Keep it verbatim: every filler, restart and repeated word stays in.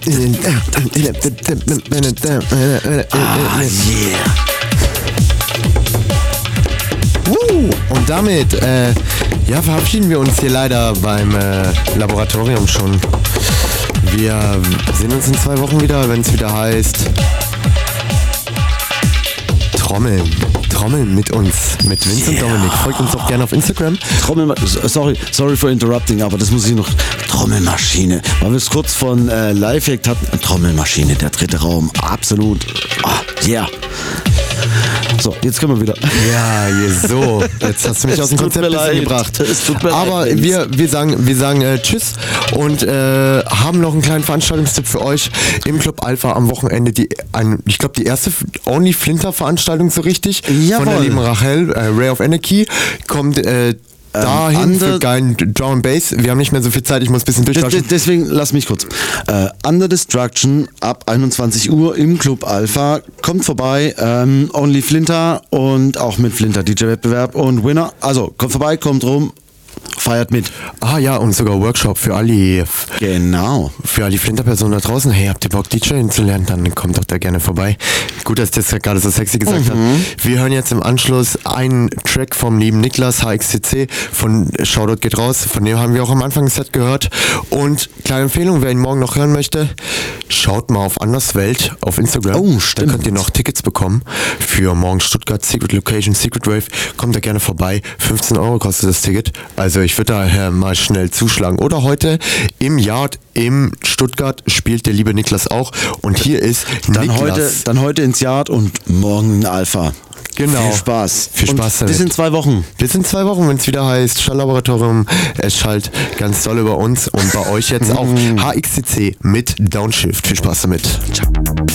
Ah, yeah. Uh, und damit äh, ja, verabschieden wir uns hier leider beim äh, Laboratorium schon. Wir sehen uns in zwei Wochen wieder, wenn es wieder heißt Trommeln. Trommeln mit uns, mit Vince yeah. und Dominik. Folgt uns auch gerne auf Instagram. Trommel, sorry, sorry for interrupting, aber das muss ich noch. Trommelmaschine. Weil wir es kurz von äh, Lifehack hatten. Trommelmaschine, der dritte Raum. Absolut. Oh, yeah. So, jetzt können wir wieder. Ja, so. Jetzt hast du mich aus dem Konzept ein bisschen gebracht. Es tut mir Aber leid. wir, wir sagen, wir sagen äh, Tschüss und äh, haben noch einen kleinen Veranstaltungstipp für euch. Im Club Alpha am Wochenende, die, ein, ich glaube, die erste Only Flinter Veranstaltung so richtig. Jawohl. Von der lieben Rachel, äh, Ray of Anarchy. Kommt äh, dahin ähm, für geilen Drum and Bass. Wir haben nicht mehr so viel Zeit, ich muss ein bisschen durchwaschen. Deswegen, lass mich kurz. Äh, Under Destruction ab einundzwanzig Uhr im Club Alpha. Kommt vorbei. Ähm, Only Flinter und auch mit Flinter D J-Wettbewerb und Winner. Also, kommt vorbei, kommt rum. Feiert mit. Ah ja, und sogar Workshop für alle. Genau. Für alle Flinter-Personen da draußen. Hey, habt ihr Bock, D J zu lernen? Dann kommt doch da gerne vorbei. Gut, dass ich das gerade so sexy gesagt mhm. habe. Wir hören jetzt im Anschluss einen Track vom lieben Niklas, H X C C, von Shoutout geht raus. Von dem haben wir auch am Anfang des Set gehört. Und kleine Empfehlung, wer ihn morgen noch hören möchte, schaut mal auf Anderswelt auf Instagram. Oh, stimmt. Da könnt ihr noch Tickets bekommen für morgen Stuttgart, Secret Location, Secret Rave. Kommt da gerne vorbei. fünfzehn Euro kostet das Ticket. Also ich würde daher mal schnell zuschlagen. Oder heute im Yard im Stuttgart spielt der liebe Niklas auch. Und hier ist dann Niklas. Heute, dann heute ins Yard und morgen in Alpha. Genau. Viel Spaß. Viel Spaß damit. Bis in zwei Wochen. Bis in zwei Wochen, wenn es wieder heißt Schalllaboratorium. Es schallt ganz doll über uns und bei euch jetzt auch H X C C mit Downshift. Viel Spaß damit. Ciao.